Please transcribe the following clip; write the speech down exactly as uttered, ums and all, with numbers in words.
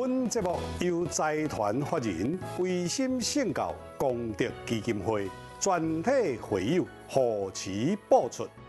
本节目由财团法人维新圣教功德基金会全体会友扶持播出。